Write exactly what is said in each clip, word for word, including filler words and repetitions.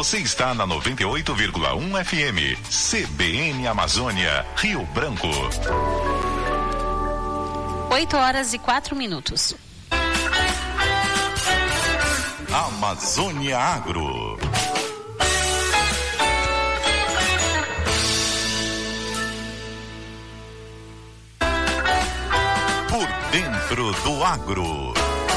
Você está na noventa e oito vírgula um F M, C B N Amazônia, Rio Branco. oito horas e quatro minutos. Amazônia Agro. Por dentro do agro.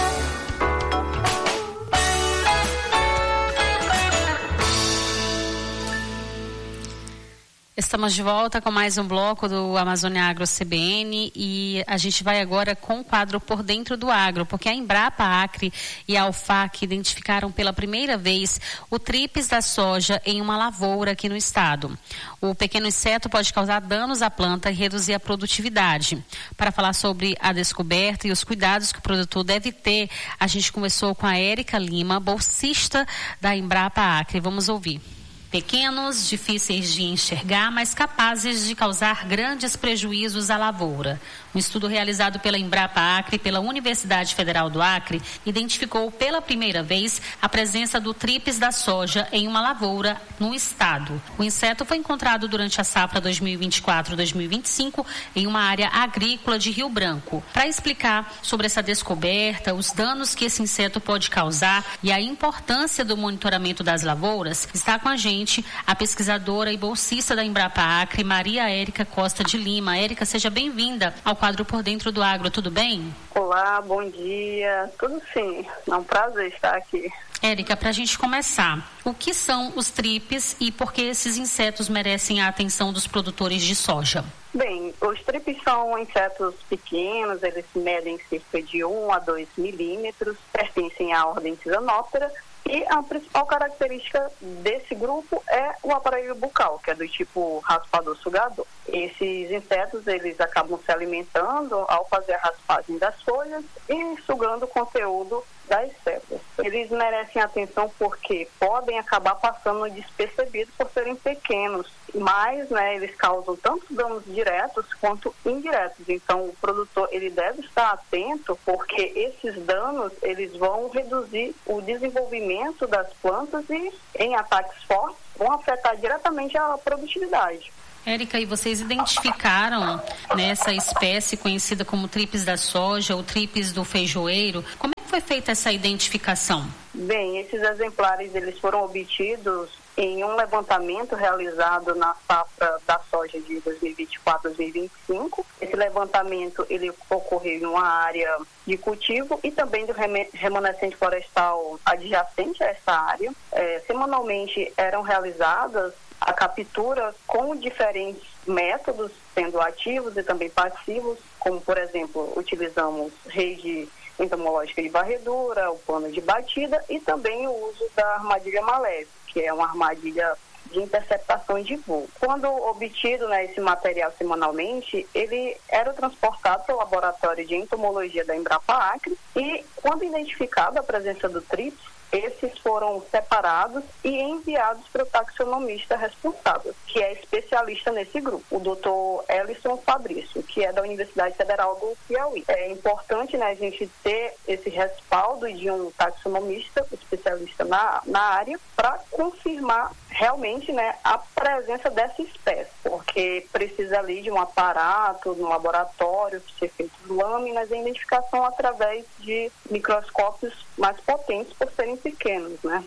Estamos de volta com mais um bloco do Amazônia Agro C B N e a gente vai agora com o quadro Por Dentro do Agro, porque a Embrapa Acre e a Alfac identificaram pela primeira vez o trípis da soja em uma lavoura aqui no estado. O pequeno inseto pode causar danos à planta e reduzir a produtividade. Para falar sobre a descoberta e os cuidados que o produtor deve ter, a gente conversou com a Érica Lima, bolsista da Embrapa Acre. Vamos ouvir. Pequenos, difíceis de enxergar, mas capazes de causar grandes prejuízos à lavoura. Um estudo realizado pela Embrapa Acre e pela Universidade Federal do Acre identificou pela primeira vez a presença do trípis da soja em uma lavoura no estado. O inseto foi encontrado durante a safra dois mil e vinte e quatro a dois mil e vinte e cinco em uma área agrícola de Rio Branco. Para explicar sobre essa descoberta, os danos que esse inseto pode causar e a importância do monitoramento das lavouras, está com a gente a pesquisadora e bolsista da Embrapa Acre, Maria Érica Costa de Lima. Érica, seja bem-vinda ao quadro Por Dentro do Agro, tudo bem? Olá, bom dia, tudo sim, é um prazer estar aqui. Érica, para a gente começar, o que são os trípis e por que esses insetos merecem a atenção dos produtores de soja? Bem, os trípis são insetos pequenos, eles medem cerca de um a dois milímetros, pertencem à ordem Tisanóptera. E a principal característica desse grupo é o aparelho bucal, que é do tipo raspador-sugador. Esses insetos, eles acabam se alimentando ao fazer a raspagem das folhas e sugando o conteúdo das células. Eles merecem atenção porque podem acabar passando despercebidos por serem pequenos, mas, né, eles causam tanto danos diretos quanto indiretos. Então, o produtor ele deve estar atento porque esses danos eles vão reduzir o desenvolvimento das plantas e, em ataques fortes, vão afetar diretamente a produtividade. Érica, e vocês identificaram nessa espécie conhecida como trípis da soja, ou trípis do feijoeiro, como é que foi feita essa identificação? Bem, esses exemplares eles foram obtidos em um levantamento realizado na safra da soja de dois mil e vinte e quatro a dois mil e vinte e cinco. Esse levantamento ele ocorreu em uma área de cultivo e também do remanescente florestal adjacente a essa área. É, semanalmente eram realizadas a captura com diferentes métodos, sendo ativos e também passivos, como, por exemplo, utilizamos rede entomológica de varredura, o pano de batida e também o uso da armadilha maléfica, que é uma armadilha de interceptação de voo. Quando obtido, né, esse material semanalmente, ele era transportado para o laboratório de entomologia da Embrapa Acre e, quando identificada a presença do trípis, esses foram separados e enviados para o taxonomista responsável, que é especialista nesse grupo, o doutor Ellison Fabrício, que é da Universidade Federal do Piauí. É importante, né, a gente ter esse respaldo de um taxonomista especialista na, na área para confirmar realmente, né, a presença dessa espécie, porque precisa ali de um aparato no laboratório, ser feito lâminas e identificação através de microscópios mais potentes por serem pequenos, né?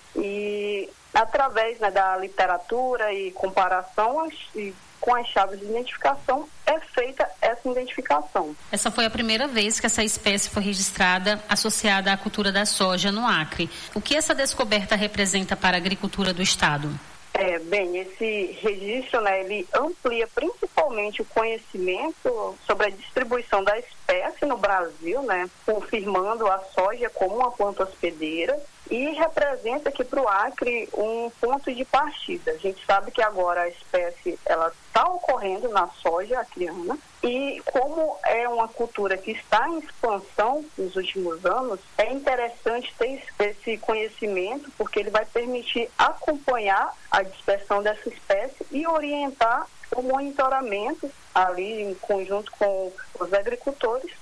E através, né, da literatura e comparação e com as chaves de identificação é feita essa identificação. Essa foi a primeira vez que essa espécie foi registrada associada à cultura da soja no Acre. O que essa descoberta representa para a agricultura do estado? É, bem, esse registro, né, ele amplia principalmente o conhecimento sobre a distribuição da espécie no Brasil, né, confirmando a soja como uma planta hospedeira e representa aqui para o Acre um ponto de partida. A gente sabe que agora a espécie ela está ocorrendo na soja acreana e como é uma cultura que está em expansão nos últimos anos, é interessante ter esse conhecimento porque ele vai permitir acompanhar a dispersão dessa espécie e orientar o monitoramento ali em conjunto com os agricultores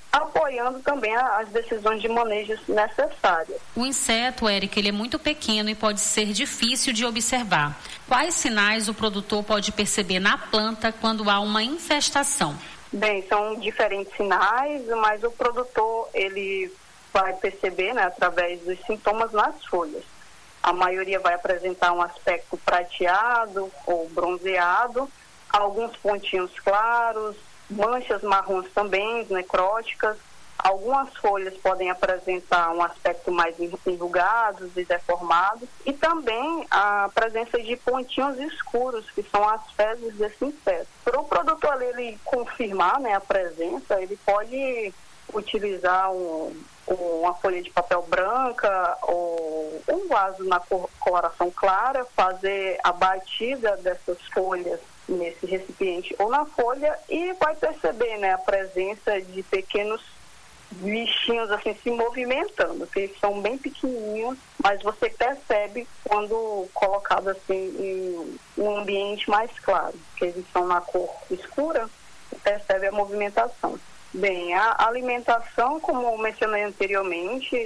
apoiando também as decisões de manejo necessárias. O inseto, Érica, ele é muito pequeno e pode ser difícil de observar. Quais sinais o produtor pode perceber na planta quando há uma infestação? Bem, são diferentes sinais, mas o produtor ele vai perceber, né, através dos sintomas nas folhas. A maioria vai apresentar um aspecto prateado ou bronzeado, alguns pontinhos claros, manchas marrons também, necróticas. Algumas folhas podem apresentar um aspecto mais enrugados e deformados, e também a presença de pontinhos escuros, que são as fezes desse inseto. Para o produtor ali, ele confirmar, né, a presença, ele pode utilizar um, uma folha de papel branca ou um vaso na coloração clara, fazer a batida dessas folhas nesse recipiente ou na folha e vai perceber, né, a presença de pequenos bichinhos assim se movimentando, que eles são bem pequenininhos, mas você percebe quando colocado assim em um ambiente mais claro, que eles são na cor escura, você percebe a movimentação. Bem, a alimentação, como mencionei anteriormente,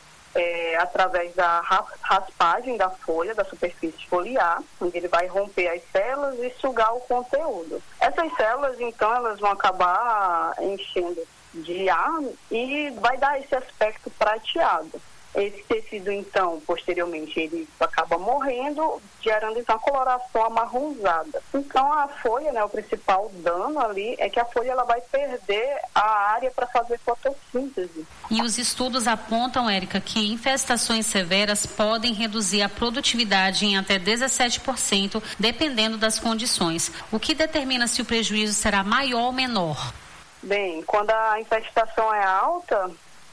é, através da raspagem da folha, da superfície foliar, onde ele vai romper as células e sugar o conteúdo. Essas células, então, elas vão acabar enchendo de ar e vai dar esse aspecto prateado. Esse tecido, então, posteriormente, ele acaba morrendo, gerando, então, a coloração amarronzada. Então, a folha, né, o principal dano ali é que a folha ela vai perder a área para fazer fotossíntese. E os estudos apontam, Érica, que infestações severas podem reduzir a produtividade em até dezessete por cento, dependendo das condições. O que determina se o prejuízo será maior ou menor? Bem, quando a infestação é alta,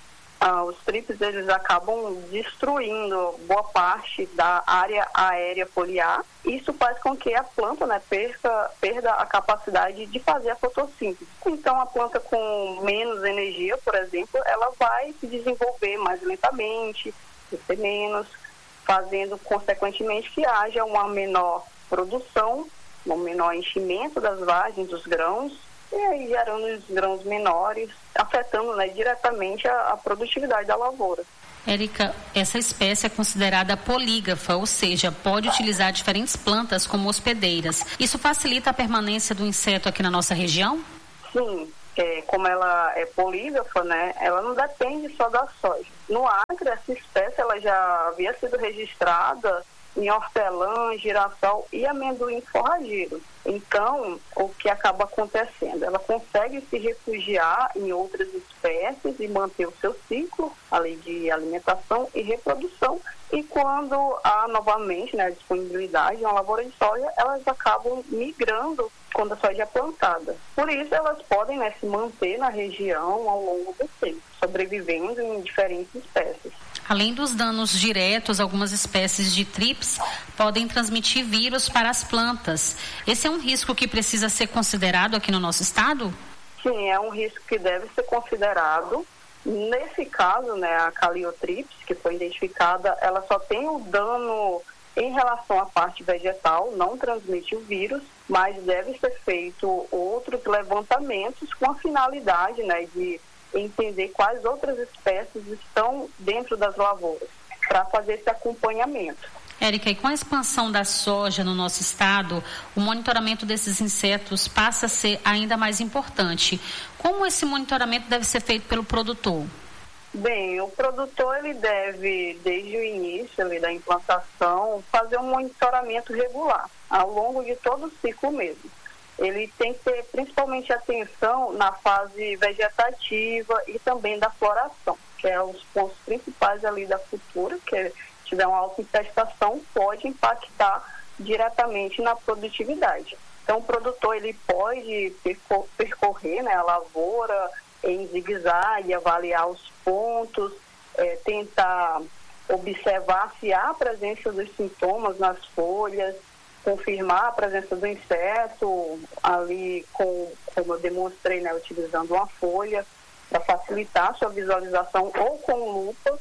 ah, os trips eles acabam destruindo boa parte da área aérea foliar. Isso faz com que a planta, né, perca, perda a capacidade de fazer a fotossíntese. Então, a planta com menos energia, por exemplo, ela vai se desenvolver mais lentamente, crescer menos, fazendo, consequentemente, que haja uma menor produção, um menor enchimento das vagens, dos grãos, e aí gerando os grãos menores, afetando, né, diretamente a, a produtividade da lavoura. Érica, essa espécie é considerada polígafa, ou seja, pode utilizar diferentes plantas como hospedeiras. Isso facilita a permanência do inseto aqui na nossa região? Sim, é, como ela é polígafa, né, ela não depende só da soja. No Acre, essa espécie ela já havia sido registrada em hortelã, girassol e amendoim forrageiro. Então, o que acaba acontecendo? Ela consegue se refugiar em outras espécies e manter o seu ciclo, além de alimentação e reprodução. E quando há novamente, né, a disponibilidade de uma lavoura de soja, elas acabam migrando quando a soja é plantada. Por isso, elas podem, né, se manter na região ao longo do tempo, sobrevivendo em diferentes espécies. Além dos danos diretos, algumas espécies de trips podem transmitir vírus para as plantas. Esse é um risco que precisa ser considerado aqui no nosso estado? Sim, é um risco que deve ser considerado. Nesse caso, né, a Caliotrips, que foi identificada, ela só tem o dano em relação à parte vegetal, não transmite o vírus, mas deve ser feito outros levantamentos com a finalidade, né, de entender quais outras espécies estão dentro das lavouras, para fazer esse acompanhamento. Érica, e com a expansão da soja no nosso estado, o monitoramento desses insetos passa a ser ainda mais importante. Como esse monitoramento deve ser feito pelo produtor? Bem, o produtor ele deve, desde o início ali, da implantação, fazer um monitoramento regular, ao longo de todo o ciclo mesmo. Ele tem que ter principalmente atenção na fase vegetativa e também da floração, que é os pontos principais ali da cultura, que tiver uma alta infestação pode impactar diretamente na produtividade. Então, o produtor ele pode percor- percorrer, né, a lavoura em zigue-zague, avaliar os pontos, é, tentar observar se há a presença dos sintomas nas folhas, confirmar a presença do inseto ali, com, como eu demonstrei, né, utilizando uma folha para facilitar a sua visualização ou com lupa.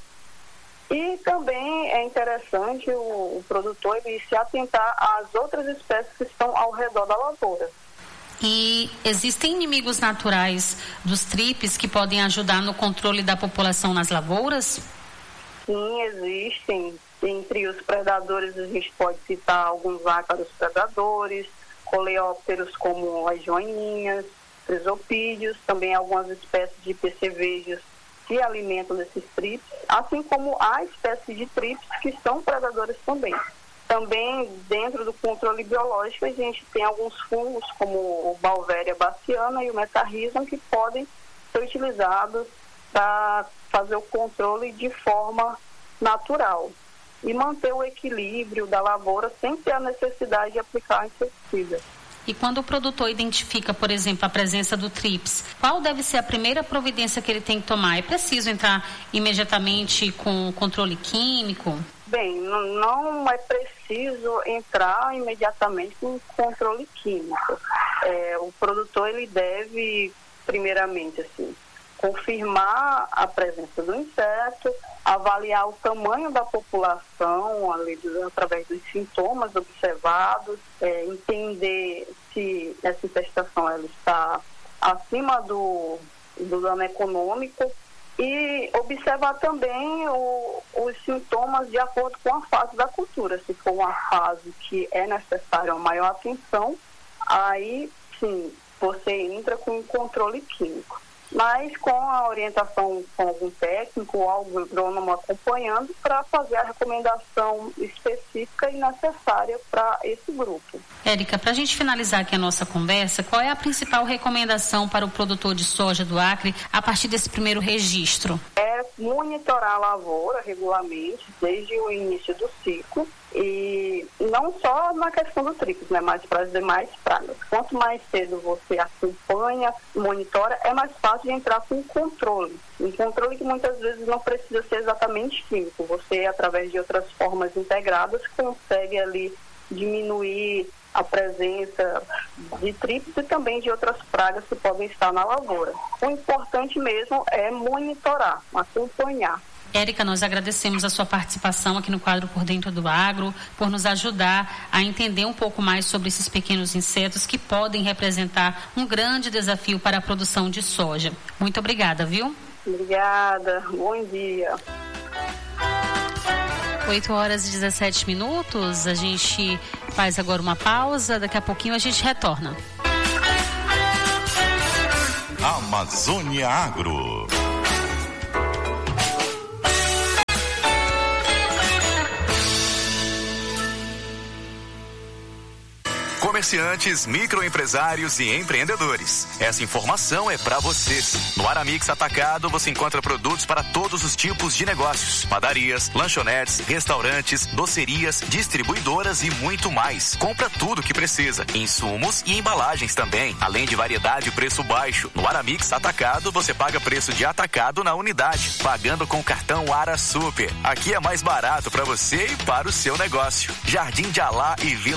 E também é interessante o, o produtor ele se atentar às outras espécies que estão ao redor da lavoura. E existem inimigos naturais dos trips que podem ajudar no controle da população nas lavouras? Sim, existem. Entre os predadores a gente pode citar alguns ácaros predadores, coleópteros como as joaninhas, crisopídeos, também algumas espécies de percevejos que alimentam desses trips, assim como há espécies de trips que são predadores também. Também, dentro do controle biológico, a gente tem alguns fungos, como o Beauveria baciana e o Metarrhizum, que podem ser utilizados para fazer o controle de forma natural e manter o equilíbrio da lavoura sem ter a necessidade de aplicar inseticida. E quando o produtor identifica, por exemplo, a presença do trips, qual deve ser a primeira providência que ele tem que tomar? É preciso entrar imediatamente com controle químico? Bem, não é preciso entrar imediatamente com controle químico. É, o produtor ele deve, primeiramente, assim, confirmar a presença do inseto, avaliar o tamanho da população ali, através dos sintomas observados, é, entender se essa infestação ela está acima do, do dano econômico e observar também o, os sintomas de acordo com a fase da cultura. Se for uma fase que é necessária uma maior atenção, aí sim, você entra com o controle químico. Mas com a orientação com algum técnico ou algum agrônomo acompanhando para fazer a recomendação específica e necessária para esse grupo. Érica, para a gente finalizar aqui a nossa conversa, qual é a principal recomendação para o produtor de soja do Acre a partir desse primeiro registro? É monitorar a lavoura regularmente desde o início do ciclo e não só na questão do trips, né, mas para as demais pragas. Quanto mais cedo você acompanha, monitora, é mais fácil de entrar com controle. Um controle que muitas vezes não precisa ser exatamente químico. Você, através de outras formas integradas, consegue ali diminuir a presença de trips e também de outras pragas que podem estar na lavoura. O importante mesmo é monitorar, acompanhar. Érica, nós agradecemos a sua participação aqui no quadro Por Dentro do Agro, por nos ajudar a entender um pouco mais sobre esses pequenos insetos que podem representar um grande desafio para a produção de soja. Muito obrigada, viu? Obrigada, bom dia. oito horas e dezessete minutos, a gente faz agora uma pausa, daqui a pouquinho a gente retorna. Amazônia Agro. Comerciantes, microempresários e empreendedores. Essa informação é para vocês. No Aramix Atacado você encontra produtos para todos os tipos de negócios: padarias, lanchonetes, restaurantes, docerias, distribuidoras e muito mais. Compra tudo que precisa, insumos e embalagens também, além de variedade e preço baixo. No Aramix Atacado você paga preço de atacado na unidade, pagando com o cartão Ara Super. Aqui é mais barato para você e para o seu negócio. Jardim de Alá e Vila